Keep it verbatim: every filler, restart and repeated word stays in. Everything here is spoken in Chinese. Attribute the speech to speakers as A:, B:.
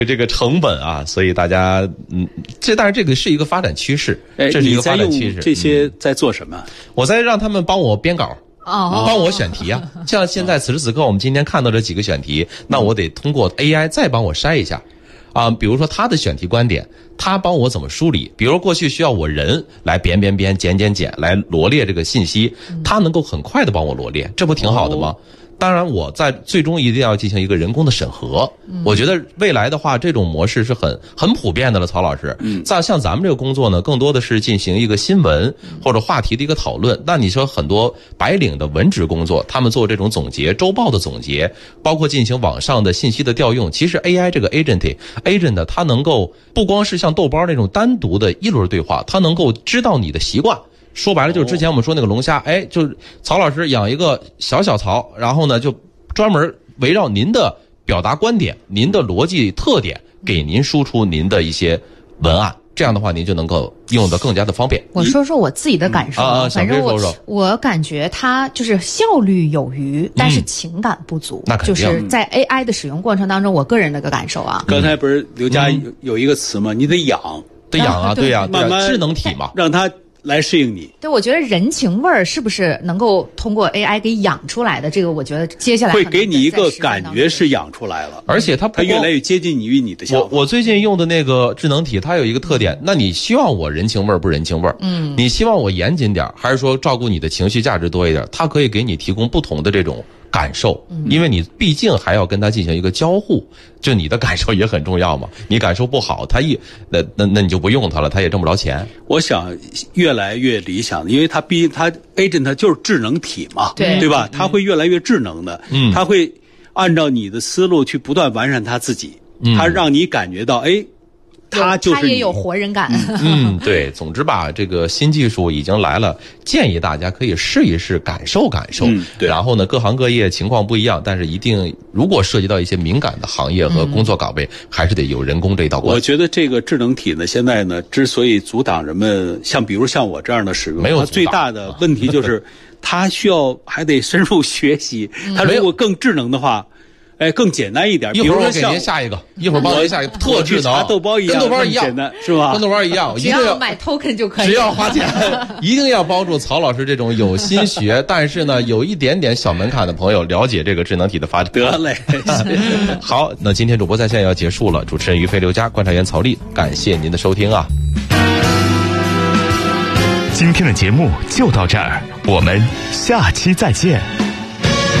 A: 这个成本啊，所以大家嗯，这但是这个是一个发展趋势，这是一个发展趋势。
B: 这些在做什么？
A: 嗯、我在让他们帮我编稿。
C: 哦，
A: 帮我选题啊！像现在此时此刻我们今天看到这几个选题，那我得通过 A I 再帮我筛一下，啊，比如说他的选题观点，他帮我怎么梳理？比如过去需要我人来编编编、剪剪剪来罗列这个信息，他能够很快的帮我罗列，这不挺好的吗？哦，当然，我在最终一定要进行一个人工的审核。嗯、我觉得未来的话，这种模式是很很普遍的了，曹老师。嗯，在像咱们这个工作呢，更多的是进行一个新闻或者话题的一个讨论。那你说很多白领的文职工作，他们做这种总结、周报的总结，包括进行网上的信息的调用，其实 A I 这个 agent agent 它能够不光是像豆包那种单独的一轮对话，它能够知道你的习惯。说白了就是之前我们说那个龙虾，哎，就是曹老师养一个小小曹，然后呢就专门围绕您的表达观点、您的逻辑特点，给您输出您的一些文案。这样的话，您就能够用得更加的方便。
C: 我说说我自己的感受，
A: 嗯、啊，
C: 反正我
A: 说说
C: 我感觉它就是效率有余，但是情感不足。
A: 嗯、那肯定
C: 就是在 A I 的使用过程当中，我个人的个感受啊。
B: 刚才不是刘佳有有一个词吗？你得养，
A: 得养啊，对呀、啊，
B: 慢慢
A: 智能体嘛，
B: 让它来适应你。
C: 对，我觉得人情味儿是不是能够通过 A I 给养出来的？这个我觉得接下来
B: 会给你一个感觉是养出来了，
A: 而且它
B: 它越来越接近于你的想法。
A: 我我最近用的那个智能体，它有一个特点，那你希望我人情味儿不人情味儿？嗯，你希望我严谨点，还是说照顾你的情绪价值多一点？它可以给你提供不同的这种感受，因为你毕竟还要跟他进行一个交互，就你的感受也很重要嘛。你感受不好，他一那那那你就不用它了，他也挣不着钱。
B: 我想越来越理想的，因为它毕竟它 agent 它就是智能体嘛，
C: 对
B: 对吧？它会越来越智能的，嗯，它会按照你的思路去不断完善它自己，嗯，它让你感觉到哎。他就是
C: 他也有活人感。
A: 嗯，对。总之吧，这个新技术已经来了，建议大家可以试一试，感受感受。
B: 嗯，对。
A: 然后呢，各行各业情况不一样，但是一定如果涉及到一些敏感的行业和工作岗位，嗯、还是得有人工这一道关。
B: 我觉得这个智能体呢，现在呢，之所以阻挡人们，像比如像我这样的使用，
A: 没有
B: 它最大的问题就是，它需要还得深入学习。它如果更智能的话。哎，更简单一点。
A: 一会儿我给您下一个，一会儿帮您下一个特智能，
B: 豆包一样，
A: 跟豆包一样，
B: 简单是吧？
A: 跟豆包一样，
C: 只要买 token 就可以，
A: 只要花钱，一定要帮助曹老师这种有心学，但是呢有一点点小门槛的朋友了解这个智能体的发展。
B: 得嘞，
A: 好，那今天主播在线要结束了，主持人于飞、刘佳，观察员曹丽，感谢您的收听啊。
D: 今天的节目就到这儿，我们下期再见。